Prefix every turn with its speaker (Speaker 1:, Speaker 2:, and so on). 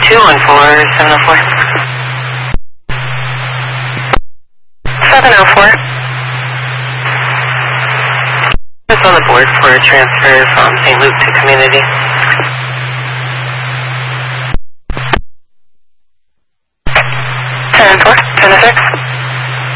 Speaker 1: 704. 704. It's on the board for a transfer from St. Luke to community. 10-4, 10-6.